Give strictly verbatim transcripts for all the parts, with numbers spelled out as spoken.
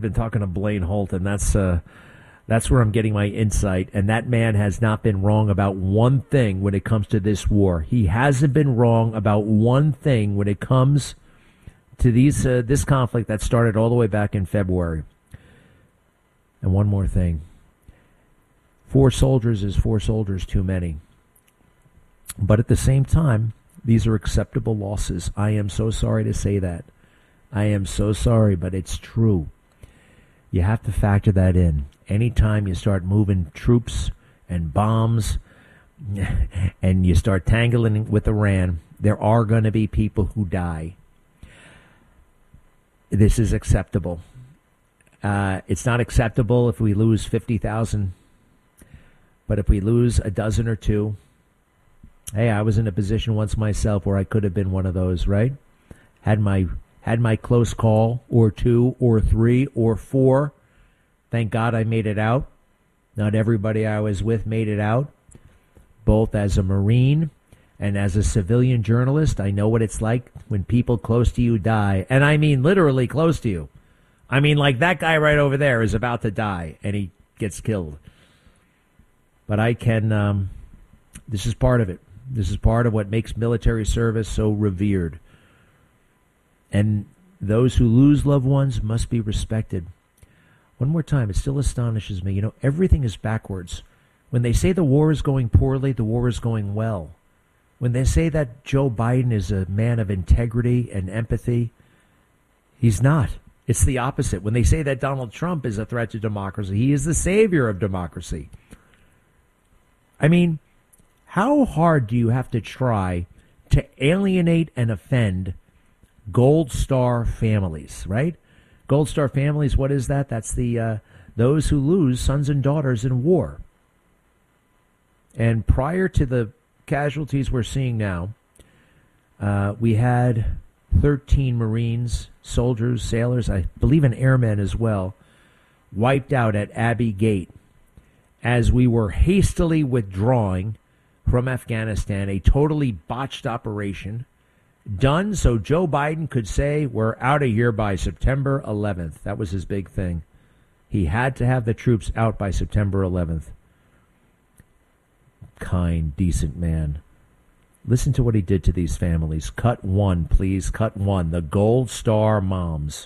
been talking to Blaine Holt, and that's uh, that's where I'm getting my insight. And that man has not been wrong about one thing when it comes to this war. He hasn't been wrong about one thing when it comes to these uh, this conflict that started all the way back in February. And one more thing. Four soldiers is four soldiers too many. But at the same time, these are acceptable losses. I am so sorry to say that. I am so sorry, but it's true. You have to factor that in. Anytime you start moving troops and bombs and you start tangling with Iran, there are going to be people who die. This is acceptable. Uh, it's not acceptable if we lose fifty thousand, but if we lose a dozen or two, hey, I was in a position once myself where I could have been one of those, right? Had my had my close call, or two, or three, or four. Thank God I made it out. Not everybody I was with made it out. Both as a Marine and as a civilian journalist, I know what it's like when people close to you die. And I mean literally close to you. I mean, like that guy right over there is about to die, and he gets killed. But I can, um, this is part of it. This is part of what makes military service so revered. And those who lose loved ones must be respected. One more time, it still astonishes me. You know, everything is backwards. When they say the war is going poorly, the war is going well. When they say that Joe Biden is a man of integrity and empathy, he's not. It's the opposite. When they say that Donald Trump is a threat to democracy, he is the savior of democracy. I mean, how hard do you have to try to alienate and offend Gold Star families, right? Gold Star families, what is that? That's the uh, those who lose sons and daughters in war. And prior to the casualties we're seeing now, uh, we had thirteen Marines, soldiers, sailors, I believe an airman as well, wiped out at Abbey Gate as we were hastily withdrawing from Afghanistan, a totally botched operation done so Joe Biden could say we're out of here by September eleventh. That was his big thing. He had to have the troops out by September eleventh. Kind, decent man. Listen to what he did to these families. Cut one, please. Cut one. The Gold Star moms.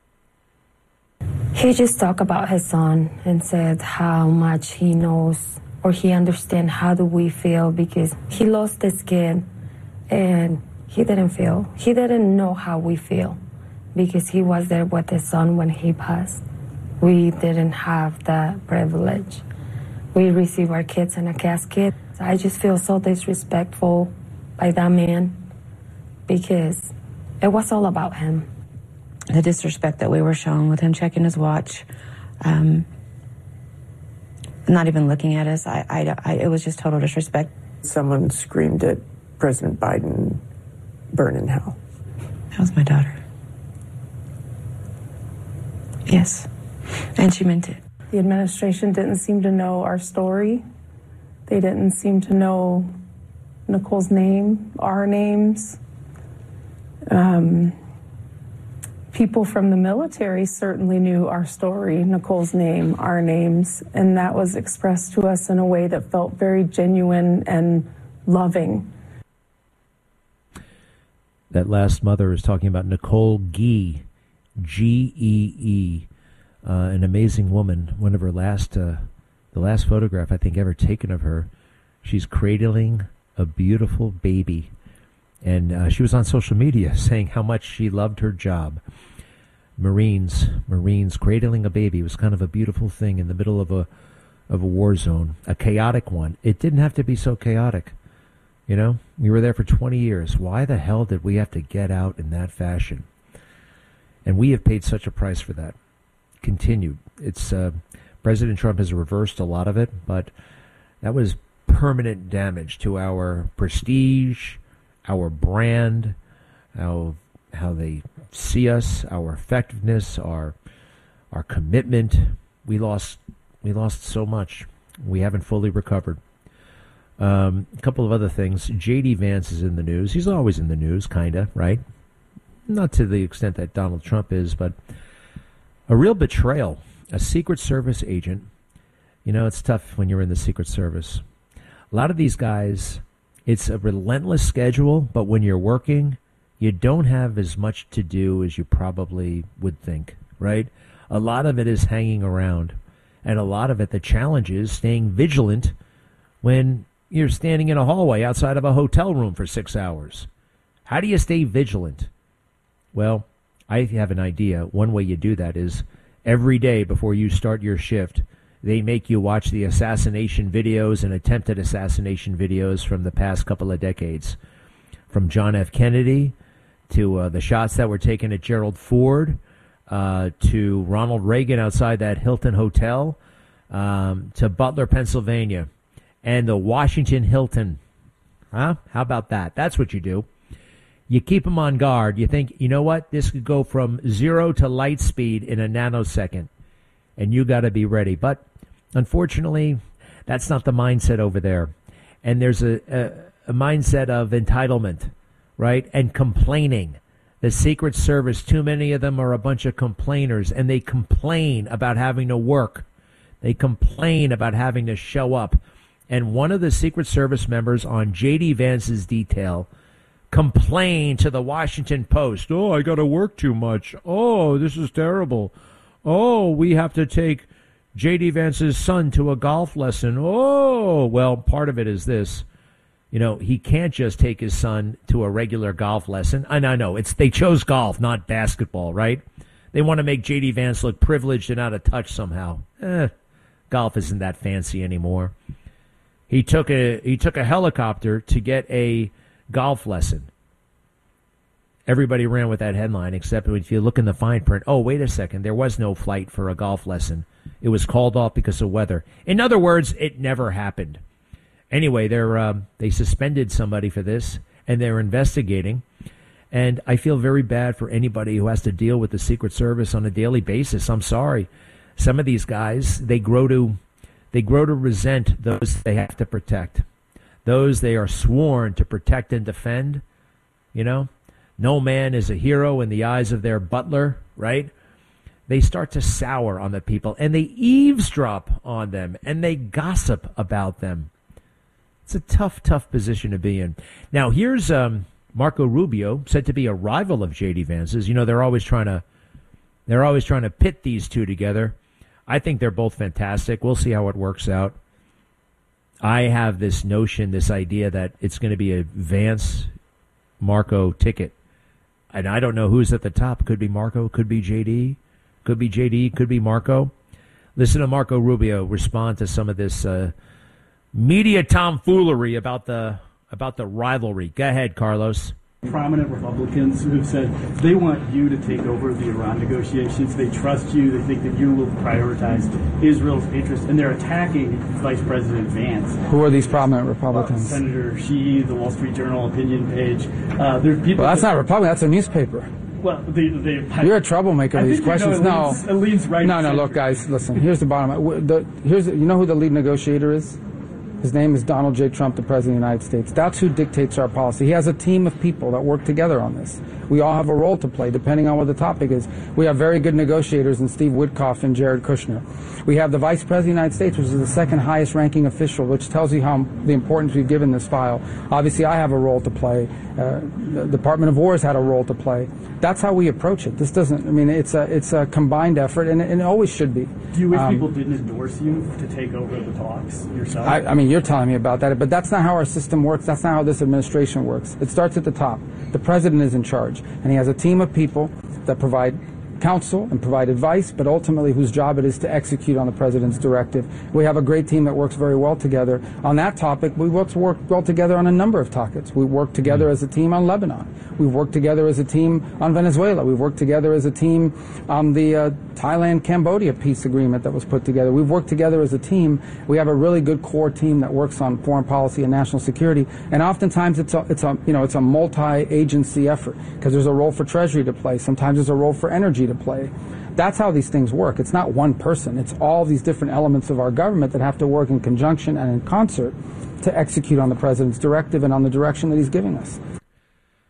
He just talked about his son and said how much he knows or he understands how do we feel because he lost his kid and he didn't feel. He didn't know how we feel because he was there with his son when he passed. We didn't have that privilege. We receive our kids in a casket. I just feel so disrespectful by that man because it was all about him. The disrespect that we were shown with him checking his watch, um, not even looking at us, I, I, I, it was just total disrespect. Someone screamed at President Biden, burn in hell. That was my daughter. Yes, and she meant it. The administration didn't seem to know our story. They didn't seem to know Nicole's name, our names. Um, people from the military certainly knew our story, Nicole's name, our names, and that was expressed to us in a way that felt very genuine and loving. That last mother is talking about Nicole Gee, G E E, uh, an amazing woman. One of her last, uh, the last photograph I think ever taken of her, she's cradling a beautiful baby. And uh, she was on social media saying how much she loved her job. Marines, Marines cradling a baby was kind of a beautiful thing in the middle of a of a war zone, a chaotic one. It didn't have to be so chaotic. You know, we were there for twenty years. Why the hell did we have to get out in that fashion? And we have paid such a price for that. Continued. It's uh, President Trump has reversed a lot of it, but that was permanent damage to our prestige, our brand, how how they see us, our effectiveness, our our commitment. We lost we lost so much. We haven't fully recovered. Um, a couple of other things. J D Vance is in the news. He's always in the news, kind of, right? Not to the extent that Donald Trump is, but A real betrayal. A Secret Service agent. You know, it's tough when you're in the Secret Service. A lot of these guys, it's a relentless schedule, but when you're working, you don't have as much to do as you probably would think, right? A lot of it is hanging around. And a lot of it, the challenge is staying vigilant when you're standing in a hallway outside of a hotel room for six hours. How do you stay vigilant? Well, I have an idea. One way you do that is every day before you start your shift, they make you watch the assassination videos and attempted assassination videos from the past couple of decades. From John F. Kennedy to uh, the shots that were taken at Gerald Ford, uh, to Ronald Reagan outside that Hilton Hotel, um, to Butler, Pennsylvania, and the Washington Hilton. Huh? How about that? That's what you do. You keep them on guard. You think, you know what? This could go from zero to light speed in a nanosecond, and you got to be ready. But unfortunately, that's not the mindset over there. And there's a, a, a mindset of entitlement, right? And complaining. The Secret Service, too many of them are a bunch of complainers, and they complain about having to work. They complain about having to show up. And one of the Secret Service members on J D. Vance's detail complained to the Washington Post, oh, I got to work too much. Oh, this is terrible. Oh, we have to take J D. Vance's son to a golf lesson. Oh, well, part of it is this. You know, he can't just take his son to a regular golf lesson. And I know, it's they chose golf, not basketball, right? They want to make J D. Vance look privileged and out of touch somehow. Eh, golf isn't that fancy anymore. He took a he took a helicopter to get a golf lesson. Everybody ran with that headline, except if you look in the fine print, oh, wait a second, there was no flight for a golf lesson. It was called off because of weather. In other words, it never happened. Anyway, they're uh, they suspended somebody for this, and they're investigating. And I feel very bad for anybody who has to deal with the Secret Service on a daily basis. I'm sorry. Some of these guys, they grow to they grow to resent those they have to protect. Those they are sworn to protect and defend. You know, no man is a hero in the eyes of their butler, right? They start to sour on the people, and they eavesdrop on them, and they gossip about them. It's a tough, tough position to be in. Now, here's um, Marco Rubio, said to be a rival of J D. Vance's. You know, they're always trying to, they're always trying to pit these two together. I think they're both fantastic. We'll see how it works out. I have this notion, this idea that it's going to be a Vance-Marco ticket. And I don't know who's at the top. Could be Marco, could be J D, could be J D, could be Marco. Listen to Marco Rubio respond to some of this uh, media tomfoolery about the about the rivalry. Go ahead, Carlos. Prominent Republicans who have said they want you to take over the Iran negotiations. They trust you. They think that you will prioritize Israel's interests, and they're attacking Vice President Vance. Who are these prominent Republicans? Uh, Senator Sheehy, the Wall Street Journal opinion page. Uh, there's people. Well, that's that, not Republican. That's a newspaper. Well, they, they, You're a troublemaker with these questions. You know, it leads, no, it leads right no, no. Look, guys, listen. Here's the bottom line. The, here's you know who the lead negotiator is? His name is Donald J. Trump, the President of the United States. That's who dictates our policy. He has a team of people that work together on this. We all have a role to play, depending on what the topic is. We have very good negotiators in Steve Witkoff and Jared Kushner. We have the Vice President of the United States, which is the second highest ranking official, which tells you how the importance we've given this file. Obviously, I have a role to play. Uh, the Department of War has had a role to play. That's how we approach it. This doesn't, I mean, it's a, it's a combined effort, and, and it always should be. Do you wish um, people didn't endorse you to take over the talks yourself? I, I mean, you're telling me about that, but that's not how our system works. That's not how this administration works. It starts at the top. The president is in charge, and he has a team of people that provide counsel and provide advice, but ultimately whose job it is to execute on the president's directive. We have a great team that works very well together. On that topic, we work well together on a number of topics. We work together as a team on Lebanon. We've worked together as a team on Venezuela. We've worked together as a team on the uh, Thailand-Cambodia peace agreement that was put together. We've worked together as a team. We have a really good core team that works on foreign policy and national security. And oftentimes it's a, it's a, you know, it's a multi-agency effort because there's a role for Treasury to play. Sometimes there's a role for energy to play. That's how these things work. It's not one person. It's all these different elements of our government that have to work in conjunction and in concert to execute on the president's directive and on the direction that he's giving us.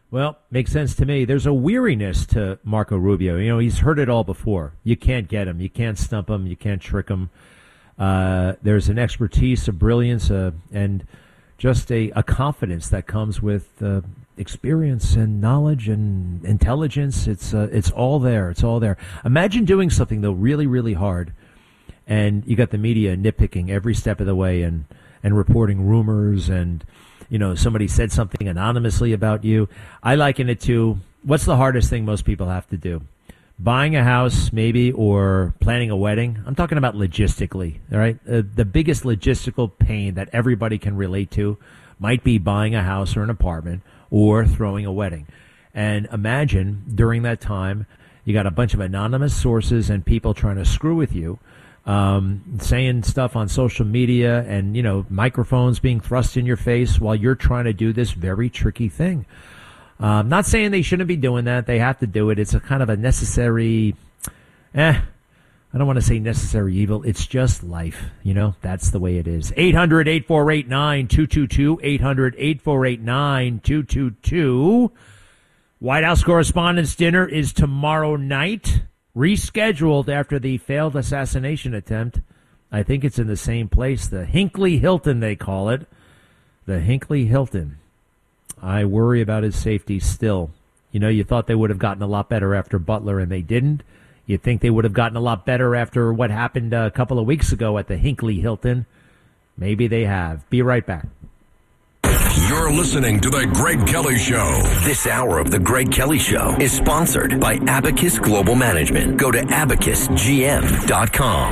Well, makes sense to me. There's a weariness to Marco Rubio. You know, he's heard it all before. You can't get him. You can't stump him. You can't trick him. Uh, there's an expertise, a brilliance, uh, and just a, a confidence that comes with uh, experience and knowledge and intelligence. It's uh, it's all there. It's all there. Imagine doing something, though, really, really hard, and you got the media nitpicking every step of the way and, and reporting rumors and, you know, somebody said something anonymously about you. I liken it to, what's the hardest thing most people have to do? Buying a house, maybe, or planning a wedding. I'm talking about logistically, all right? Uh, the biggest logistical pain that everybody can relate to might be buying a house or an apartment or throwing a wedding. And imagine during that time, you got a bunch of anonymous sources and people trying to screw with you, um, saying stuff on social media and, you know, microphones being thrust in your face while you're trying to do this very tricky thing. I'm not saying they shouldn't be doing that. They have to do it. It's a kind of a necessary, eh, I don't want to say necessary evil. It's just life. You know, that's the way it is. eight hundred, eight four eight, nine two two two, eight hundred, eight four eight, nine two two two. White House Correspondents' Dinner is tomorrow night, rescheduled after the failed assassination attempt. I think it's in the same place, the Hinckley Hilton, they call it. The Hinckley Hilton. I worry about his safety still. You know, you thought they would have gotten a lot better after Butler, and they didn't. You think they would have gotten a lot better after what happened a couple of weeks ago at the Hinckley Hilton. Maybe they have. Be right back. You're listening to The Greg Kelly Show. This hour of The Greg Kelly Show is sponsored by Abacus Global Management. Go to abacus g m dot com.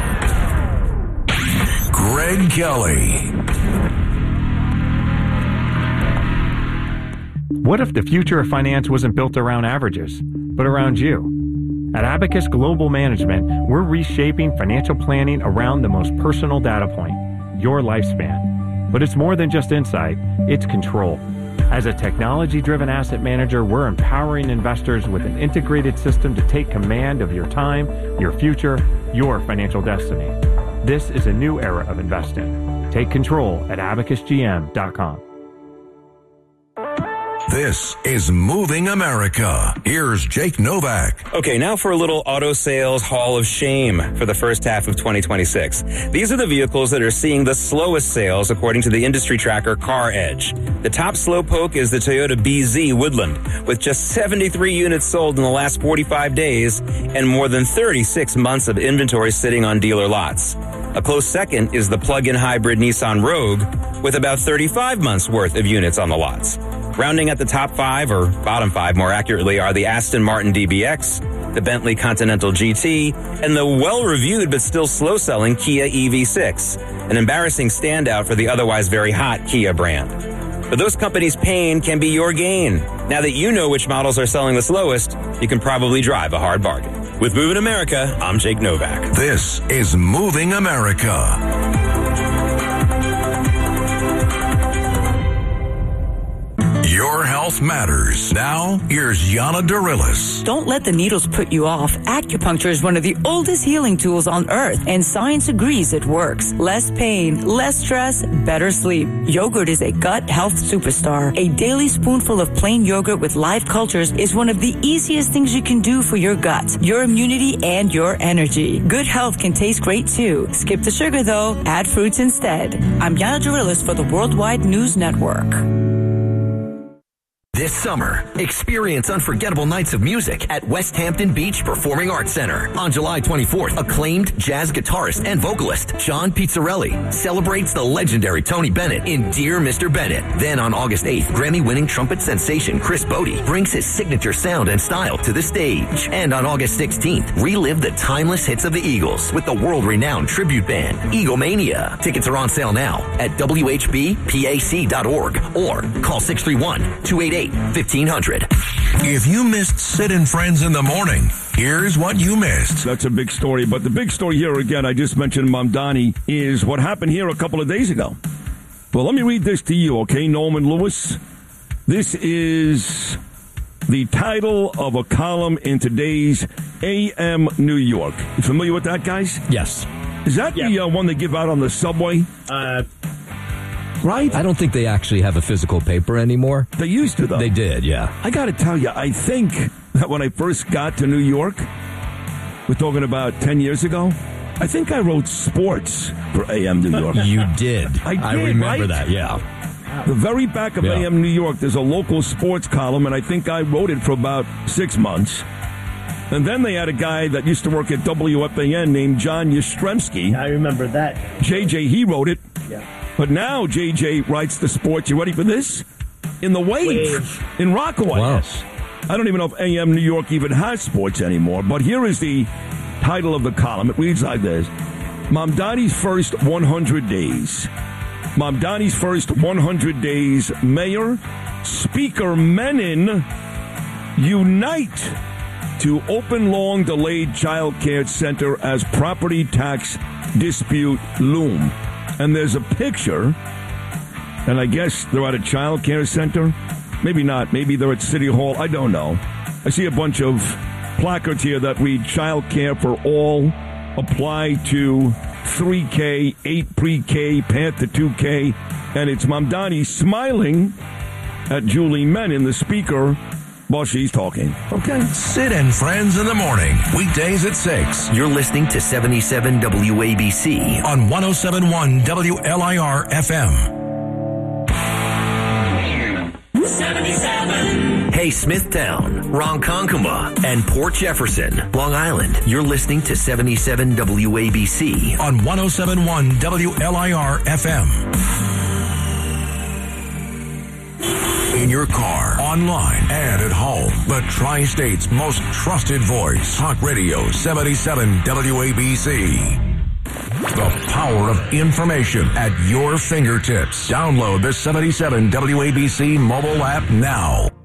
Greg Kelly. What if the future of finance wasn't built around averages, but around you? At Abacus Global Management, we're reshaping financial planning around the most personal data point, your lifespan. But it's more than just insight, it's control. As a technology-driven asset manager, we're empowering investors with an integrated system to take command of your time, your future, your financial destiny. This is a new era of investing. Take control at abacus g m dot com. This is Moving America. Here's Jake Novak. Okay, now for a little auto sales hall of shame for the first half of twenty twenty-six. These are the vehicles that are seeing the slowest sales according to the industry tracker Car Edge. The top slowpoke is the Toyota B Z Woodland, with just seventy-three units sold in the last forty-five days and more than thirty-six months of inventory sitting on dealer lots. A close second is the plug-in hybrid Nissan Rogue, with about thirty-five months worth of units on the lots. Rounding at the top five, or bottom five more accurately, are the Aston Martin D B X, the Bentley Continental G T, and the well-reviewed but still slow-selling Kia E V six, an embarrassing standout for the otherwise very hot Kia brand. But those companies' pain can be your gain. Now that you know which models are selling the slowest, you can probably drive a hard bargain. With Moving America, I'm Jake Novak. This is Moving America. Your health matters. Now, here's Yana Darilis. Don't let the needles put you off. Acupuncture is one of the oldest healing tools on earth, and science agrees it works. Less pain, less stress, better sleep. Yogurt is a gut health superstar. A daily spoonful of plain yogurt with live cultures is one of the easiest things you can do for your gut, your immunity, and your energy. Good health can taste great too. Skip the sugar though. Add fruits instead. I'm Yana Darilis for the Worldwide News Network. This summer, experience unforgettable nights of music at West Hampton Beach Performing Arts Center. On July twenty-fourth, acclaimed jazz guitarist and vocalist John Pizzarelli celebrates the legendary Tony Bennett in Dear Mister Bennett. Then on August eighth, Grammy-winning trumpet sensation Chris Bodie brings his signature sound and style to the stage. And on August sixteenth, relive the timeless hits of the Eagles with the world-renowned tribute band, Eaglemania. Tickets are on sale now at w h b pac dot org or call six three one, two eight eight, fifteen hundred. If you missed Sid and Friends in the morning, here's what you missed. That's a big story, but the big story here, again, I just mentioned Mamdani, is what happened here a couple of days ago. Well, let me read this to you, okay, Norman Lewis? This is the title of a column in today's A M New York. You familiar with that, guys? Yes. Is that yeah. the uh, one they give out on the subway? Uh... right? I don't think they actually have a physical paper anymore. They used to, though. They did, yeah. I got to tell you, I think that when I first got to New York, we're talking about ten years ago, I think I wrote sports for A M New York. You did. I did, I remember right? that, yeah. The very back of Yeah. A M New York, there's a local sports column, and I think I wrote it for about six months. And then they had a guy that used to work at W F A N named John Yastrzemski. I remember that. J J, he wrote it. Yeah. But now J J writes the sports. You ready for this? In the Wave, Wave. in Rockaway. Wow. Yes. I don't even know if A M New York even has sports anymore. But here is the title of the column. It reads like this. Mamdani's first one hundred days. Mamdani's first one hundred days. Mayor, Speaker Menon unite to open long-delayed child care center as property tax dispute loom. And there's a picture, and I guess they're at a child care center. Maybe not. Maybe they're at City Hall. I don't know. I see a bunch of placards here that read child care for all, apply to three K, eight pre-K, path to two K. And it's Mamdani smiling at Julie Menon, the speaker, while she's talking. Okay. Sid and Friends in the morning. Weekdays at six. You're listening to seventy-seven W A B C on one oh seven point one W L I R F M. seventy-seven. Hey, Smithtown, Ronkonkoma, and Port Jefferson, Long Island. You're listening to seventy-seven W A B C on one oh seven point one W L I R F M. In your car, online, and at home. The Tri-State's most trusted voice. Talk Radio seventy-seven W A B C. The power of information at your fingertips. Download the seventy-seven W A B C mobile app now.